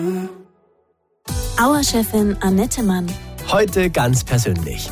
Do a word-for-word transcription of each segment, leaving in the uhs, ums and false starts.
Auer-Chefin Annette Mann. Heute ganz persönlich.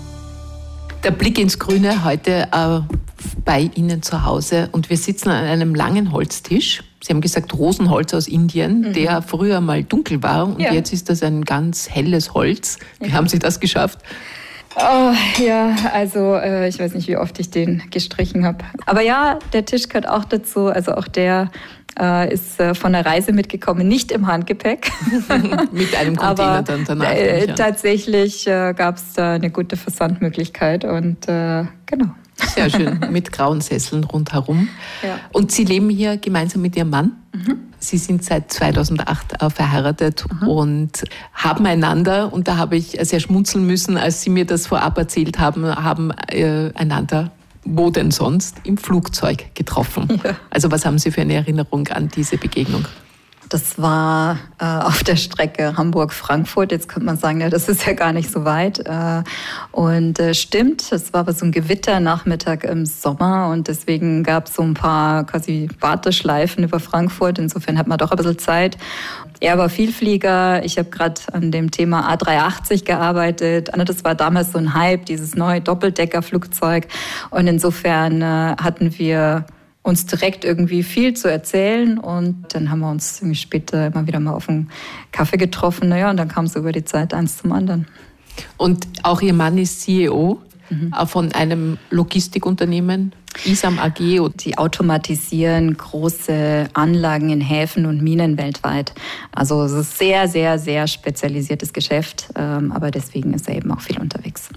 Der Blick ins Grüne heute äh, bei Ihnen zu Hause und wir sitzen an einem langen Holztisch. Sie haben gesagt Rosenholz aus Indien, mhm. der früher mal dunkel war und ja. jetzt ist das ein ganz helles Holz. Wie ja. haben Sie das geschafft? Oh, ja, also äh, ich weiß nicht, wie oft ich den gestrichen habe. Aber ja, der Tisch gehört auch dazu. Also auch der äh, ist äh, von der Reise mitgekommen, nicht im Handgepäck. Mit einem Container Aber, dann danach. Äh, tatsächlich äh, gab es da eine gute Versandmöglichkeit und äh, genau. Sehr schön, mit grauen Sesseln rundherum. Ja. Und Sie leben hier gemeinsam mit Ihrem Mann. Mhm. Sie sind seit zweitausendacht verheiratet mhm. und haben einander, und da habe ich sehr schmunzeln müssen, als Sie mir das vorab erzählt haben, haben äh, einander, wo denn sonst, im Flugzeug getroffen. Ja. Also was haben Sie für eine Erinnerung an diese Begegnung? Das war äh, auf der Strecke Hamburg-Frankfurt. Jetzt könnte man sagen, ja, das ist ja gar nicht so weit. Äh, und äh, stimmt, es war aber so ein Gewitternachmittag im Sommer und deswegen gab es so ein paar quasi Warteschleifen über Frankfurt. Insofern hat man doch ein bisschen Zeit. Er war Vielflieger. Ich habe gerade an dem Thema A drei achtzig gearbeitet. Das war damals so ein Hype, dieses neue Doppeldeckerflugzeug. Und insofern äh, hatten wir uns direkt irgendwie viel zu erzählen und dann haben wir uns irgendwie später immer wieder mal auf einen Kaffee getroffen. Naja, und dann kam es über die Zeit eins zum anderen. Und auch Ihr Mann ist C E O mhm. von einem Logistikunternehmen, Isam A G. Die automatisieren große Anlagen in Häfen und Minen weltweit. Also es ist sehr, sehr, sehr spezialisiertes Geschäft, aber deswegen ist er eben auch viel unterwegs.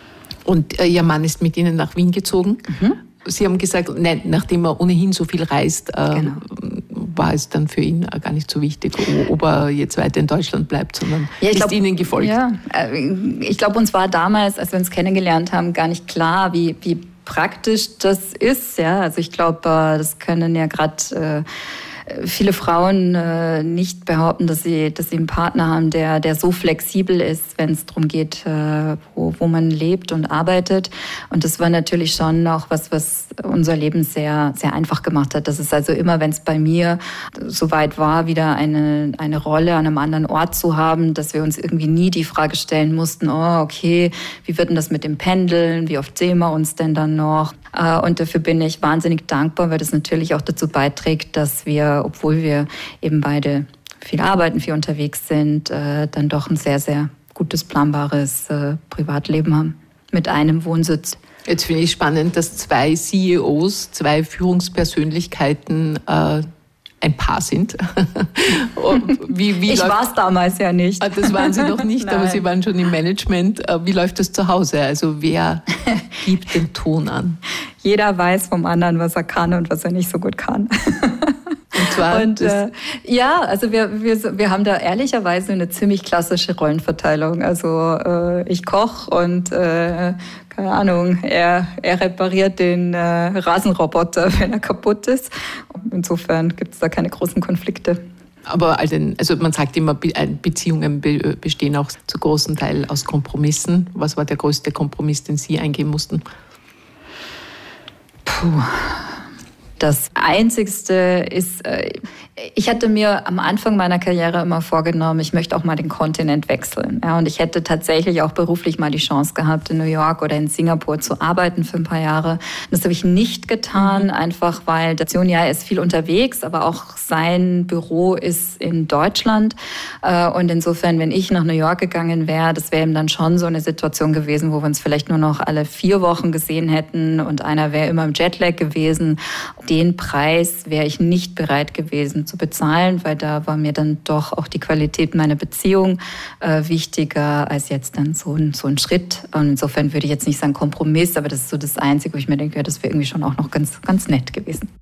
Und Ihr Mann ist mit Ihnen nach Wien gezogen? Mhm. Sie haben gesagt, nein, nachdem er ohnehin so viel reist, äh, genau. war es dann für ihn gar nicht so wichtig, ob er jetzt weiter in Deutschland bleibt, sondern ja, ist glaub, Ihnen gefolgt. Ja, ich glaube, uns war damals, als wir uns kennengelernt haben, gar nicht klar, wie, wie praktisch das ist. Ja? Also ich glaube, das können ja gerade viele Frauen äh, nicht behaupten, dass sie, dass sie einen Partner haben, der, der so flexibel ist, wenn es darum geht, äh, wo, wo man lebt und arbeitet. Und das war natürlich schon auch was, was unser Leben sehr, sehr einfach gemacht hat. Das ist also immer, wenn es bei mir soweit war, wieder eine, eine Rolle an einem anderen Ort zu haben, dass wir uns irgendwie nie die Frage stellen mussten, oh, okay, wie wird denn das mit dem Pendeln? Wie oft sehen wir uns denn dann noch? Äh, und dafür bin ich wahnsinnig dankbar, weil das natürlich auch dazu beiträgt, dass wir, obwohl wir eben beide viel arbeiten, viel unterwegs sind, äh, dann doch ein sehr, sehr gutes, planbares äh, Privatleben haben mit einem Wohnsitz. Jetzt finde ich spannend, dass zwei C E Os, zwei Führungspersönlichkeiten äh, ein Paar sind. wie, wie ich war es damals ja nicht. Das waren Sie noch nicht, aber Sie waren schon im Management. Wie läuft das zu Hause? Also wer gibt den Ton an? Jeder weiß vom anderen, was er kann und was er nicht so gut kann. Und zwar und, äh, ja, also wir, wir, wir haben da ehrlicherweise eine ziemlich klassische Rollenverteilung. Also äh, ich koche und äh, keine Ahnung, er, er repariert den äh, Rasenroboter, wenn er kaputt ist. Insofern gibt es da keine großen Konflikte. Aber also man sagt immer, Beziehungen bestehen auch zu großen Teil aus Kompromissen. Was war der größte Kompromiss, den Sie eingehen mussten? Puh. Das Einzigste ist, ich hatte mir am Anfang meiner Karriere immer vorgenommen, ich möchte auch mal den Kontinent wechseln. Ja, und ich hätte tatsächlich auch beruflich mal die Chance gehabt, in New York oder in Singapur zu arbeiten für ein paar Jahre. Das habe ich nicht getan, mhm. einfach weil der Sionja ist viel unterwegs, aber auch sein Büro ist in Deutschland. Und insofern, wenn ich nach New York gegangen wäre, das wäre eben dann schon so eine Situation gewesen, wo wir uns vielleicht nur noch alle vier Wochen gesehen hätten und einer wäre immer im Jetlag gewesen. Den Preis wäre ich nicht bereit gewesen zu bezahlen, weil da war mir dann doch auch die Qualität meiner Beziehung äh, wichtiger als jetzt dann so ein, so ein Schritt. Und insofern würde ich jetzt nicht sagen Kompromiss, aber das ist so das Einzige, wo ich mir denke, ja, das wäre irgendwie schon auch noch ganz, ganz nett gewesen.